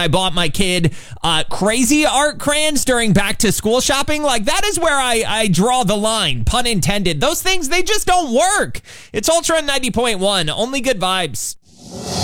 I bought my kid crazy art crayons during back to school shopping. Like, that is where I draw the line, pun intended. Those things, they just don't work. It's Ultra 90.1, only good vibes.